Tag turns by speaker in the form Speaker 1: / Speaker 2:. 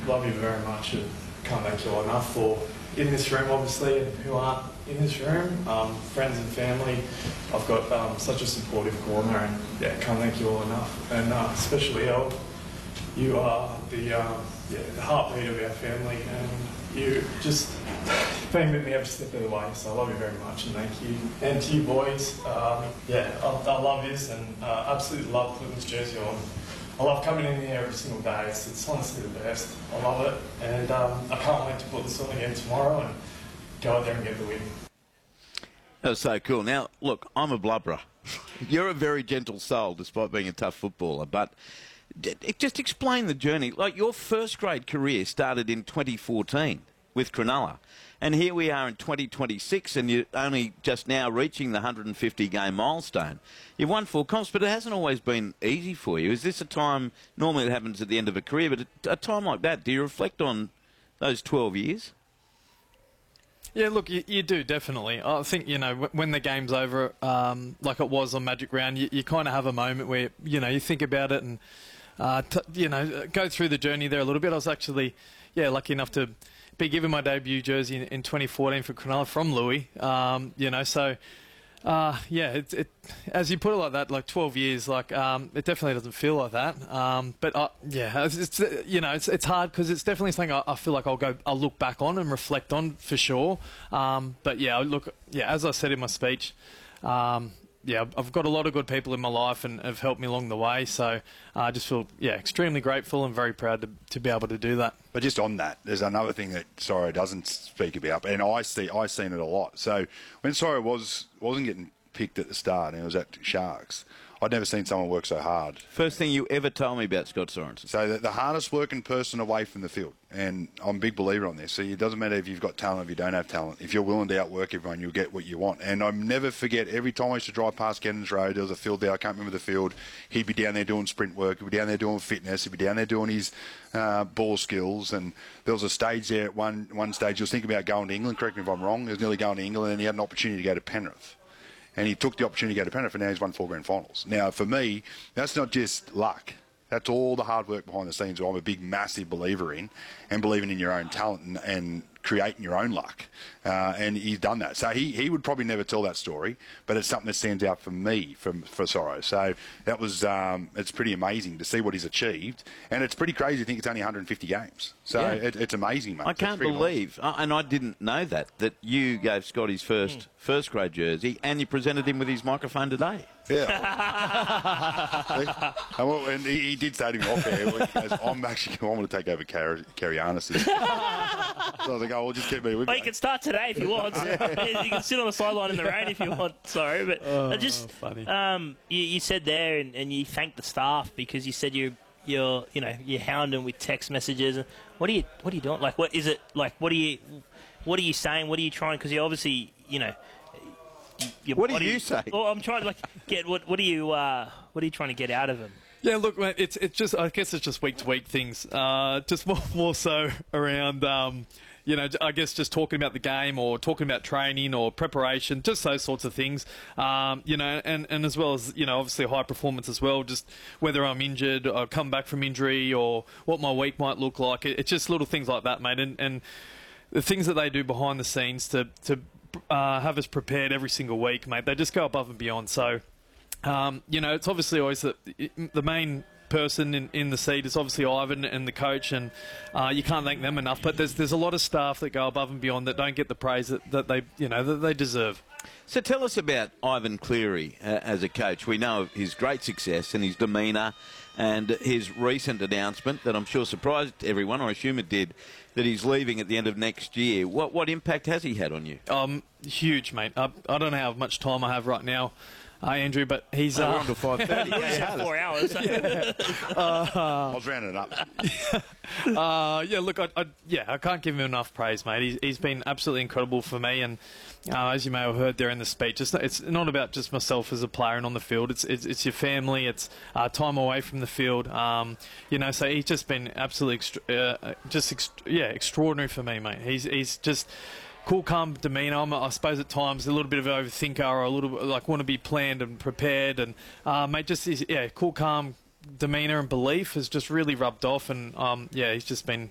Speaker 1: love you very much and can't thank you all enough for in this room, obviously, and who aren't in this room, friends and family. I've got such a supportive corner, and yeah, can't thank you all enough. And especially Elle, you are the heartbeat of our family, and you just been with me every step of the way. So I love you very much, and thank you. And to you boys, I love this, and absolutely love putting this jersey on. I love coming in here every single day. It's honestly the best. I love it, and I can't wait to put this on again tomorrow and go out there and get the win.
Speaker 2: That was so cool. Now, look, I'm a blubberer. You're a very gentle soul, despite being a tough footballer. But just explain the journey. Like, your first grade career started in 2014 with Cronulla. And here we are in 2026, and you're only just now reaching the 150-game milestone. You've won 4 comps, but it hasn't always been easy for you. Is this a time, normally it happens at the end of a career, but a time like that, do you reflect on those 12 years?
Speaker 3: Yeah, look, you do, definitely. I think, when the game's over, like it was on Magic Round, you kind of have a moment where, you think about it and, go through the journey there a little bit. I was actually, lucky enough to be given my debut jersey in 2014 for Cronulla from Louis. As you put it like that, like 12 years, like it definitely doesn't feel like that. It's hard because it's definitely something I feel like I'll look back on and reflect on for sure. As I said in my speech, I've got a lot of good people in my life and have helped me along the way. So I just feel, extremely grateful and very proud to be able to do that.
Speaker 4: But just on that, there's another thing that Sorrow doesn't speak about, and I've seen it a lot. So when Sorrow wasn't getting picked at the start and it was at Sharks, I'd never seen someone work so hard.
Speaker 2: First thing you ever told me about Scott Sorensen.
Speaker 4: So the hardest working person away from the field, and I'm a big believer on this. So it doesn't matter if you've got talent, if you don't have talent. If you're willing to outwork everyone, you'll get what you want. And I never forget, every time I used to drive past Kennons Road, there was a field there, I can't remember the field. He'd be down there doing sprint work, he'd be down there doing fitness, he'd be down there doing his ball skills. And there was a stage there at one stage, he was thinking about going to England, correct me if I'm wrong, he was nearly going to England, and he had an opportunity to go to Penrith. And he took the opportunity to go to Penrith, and now he's won 4 grand finals. Now, for me, that's not just luck. That's all the hard work behind the scenes, I'm a big, massive believer in, and believing in your own talent and creating your own luck. And he's done that. So he would probably never tell that story, but it's something that stands out for me for Sorrow. So that was it's pretty amazing to see what he's achieved, and it's pretty crazy to think it's only 150 games. So it's amazing, mate.
Speaker 2: I can't believe, and I didn't know that you gave Scott his first grade jersey and you presented him with his microphone today.
Speaker 4: Yeah. And he did say to me off air, he goes, I want to take over Kerry Arnes's. So I was like, well, just keep me with
Speaker 5: you can start today if you want. You can sit on the sideline in the rain if you want. Sorry, but funny. You said there, and you thanked the staff because you said you're hounding with text messages. What are you doing? Like, what is it? Like, what are you saying? What are you trying? Because you obviously,
Speaker 2: what do you say?
Speaker 5: Well, I'm trying to get what are you trying to get out of him?
Speaker 3: Yeah, look, mate, it's just, I guess it's just week to week things. Just more so around, I guess just talking about the game or talking about training or preparation, just those sorts of things. And as well as, obviously high performance as well, just whether I'm injured or come back from injury or what my week might look like. It's just little things like that, mate. And the things that they do behind the scenes to have us prepared every single week, mate, they just go above and beyond. So, it's obviously always the main person in the seat is obviously Ivan and the coach, and you can't thank them enough. But there's a lot of staff that go above and beyond that don't get the praise that they deserve.
Speaker 2: So tell us about Ivan Cleary as a coach. We know of his great success and his demeanour and his recent announcement that I'm sure surprised everyone, or I assume it did, that he's leaving at the end of next year. What impact has he had on you?
Speaker 3: Huge, mate. I don't know how much time I have right now, Andrew, but he's...
Speaker 2: we're on to 5:30.
Speaker 5: We just have 4 hours.
Speaker 4: I was rounding it up.
Speaker 3: Look, I can't give him enough praise, mate. He's been absolutely incredible for me, and as you may have heard there in the speech, it's not about just myself as a player and on the field. It's your family. It's time away from the field. So he's just been absolutely extraordinary for me, mate. He's just cool, calm demeanour. I suppose at times a little bit of an overthinker, or a little bit like want to be planned and prepared. And mate, just his cool, calm demeanour and belief has just really rubbed off. And he's just been